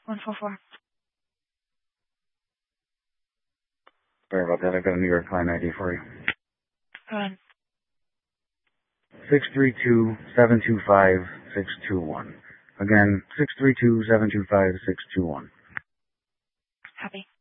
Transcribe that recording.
144. Sorry about that. I've got a New York client ID for you. Go ahead. 632-725-621. Again, 632-725-621. Copy.